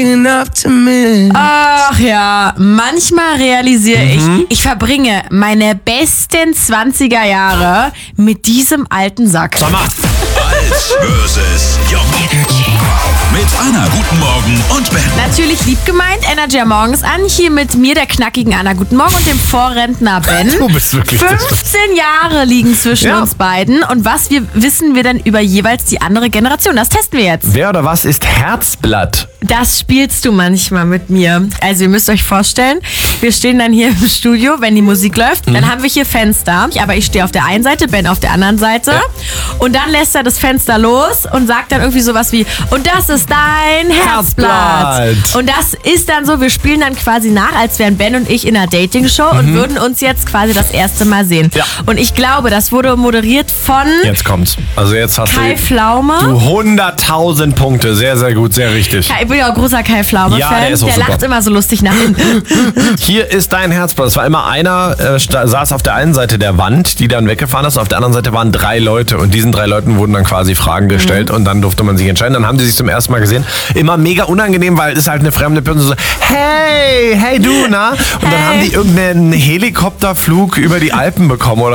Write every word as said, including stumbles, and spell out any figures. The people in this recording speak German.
Ach ja, manchmal realisiere mhm. ich, ich verbringe meine besten zwanziger Jahre mit diesem alten Sack. Sag mal. Alt versus Jung. Mit Anna, guten Morgen und Ben. Natürlich lieb gemeint, Energy am Morgen ist an. Hier mit mir, der knackigen Anna, guten Morgen, und dem Vorrentner Ben. Du bist wirklich fünfzehn Jahre liegen zwischen ja. uns beiden. Und was wir wissen wir denn über jeweils die andere Generation? Das testen wir jetzt. Wer oder was ist Herzblatt? Das spielst du manchmal mit mir. Also ihr müsst euch vorstellen, wir stehen dann hier im Studio, wenn die Musik läuft. Mhm. Dann haben wir hier Fenster. Aber ich stehe auf der einen Seite, Ben auf der anderen Seite. Ja. Und dann lässt er das Fenster los und sagt dann irgendwie sowas wie, und das ist dein Herzblatt. Herzblatt. Und das ist dann so, wir spielen dann quasi nach, als wären Ben und ich in einer Dating-Show mhm. und würden uns jetzt quasi das erste Mal sehen. Ja. Und ich glaube, das wurde moderiert von... Jetzt kommt's. Also jetzt hast Kai du... Pflaume. Du hunderttausend Punkte. Sehr, sehr gut, sehr richtig. Kai, ich bin ja auch großer Kai Pflaume-Fan. Ja, der ist auch der super. lacht immer so lustig nach hinten. Hier ist dein Herzblatt. Es war immer einer, äh, saß auf der einen Seite der Wand, die dann weggefahren ist. Auf der anderen Seite waren drei Leute. Und diesen drei Leuten wurden dann quasi Fragen gestellt. Mhm. Und dann durfte man sich entscheiden. Dann haben die sich zum ersten Mal gesehen. Immer mega unangenehm, weil es halt eine fremde Person so, hey, hey du, na? Und hey. Dann haben die irgendeinen Helikopterflug über die Alpen bekommen oder